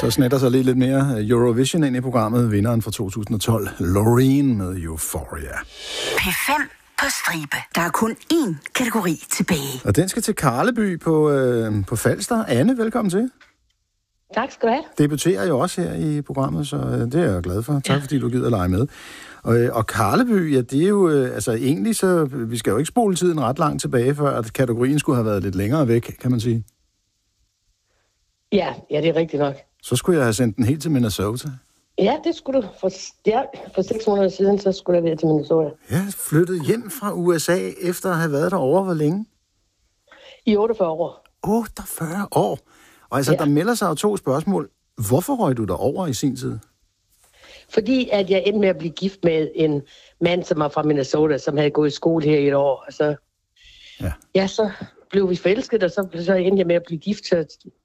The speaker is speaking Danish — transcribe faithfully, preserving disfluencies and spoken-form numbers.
Så snetter sig lige lidt mere Eurovision ind i programmet. Vinderen fra to tusind og tolv, Loreen med Euphoria. P fem på stribe. Der er kun én kategori tilbage. Og den skal til Karleby på, øh, på Falster. Anne, velkommen til. Tak skal du have. Debuterer jo også her i programmet, så øh, det er jeg glad for. Tak, ja. Fordi du gider lege med. Og, øh, og Karleby, ja, det er jo... Øh, altså egentlig så... Vi skal jo ikke spole tiden ret langt tilbage, før at kategorien skulle have været lidt længere væk, kan man sige. Ja, ja, det er rigtigt nok. Så skulle jeg have sendt den helt til Minnesota. Ja, det skulle du. For, ja, for seks måneder siden, så skulle jeg være til Minnesota. Ja, flyttet hjem fra U S A, efter at have været derovre. Hvor længe? I otteogfyrre år. otteogfyrre år? Og altså, ja. Der melder sig jo to spørgsmål. Hvorfor røg du derover i sin tid? Fordi at jeg endte med at blive gift med en mand, som var fra Minnesota, som havde gået i skole her i et år. Og så, ja. ja, så blev vi forelsket, og så, så endte jeg med at blive gift. Så